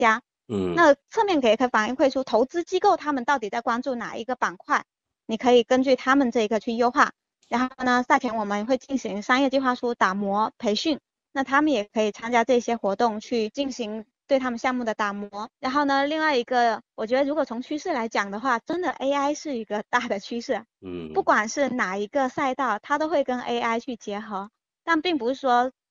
家。那侧面也可以反馈出投资机构他们到底在关注哪一个板块，你可以根据他们这个去优化。然后呢，赛前我们会进行商业计划书打磨培训，那他们也可以参加这些活动去进行对他们项目的打磨。然后呢，另外一个我觉得如果从趋势来讲的话，真的 AI 是一个大的趋势，不管是哪一个赛道它都会跟 AI 去结合，但并不是说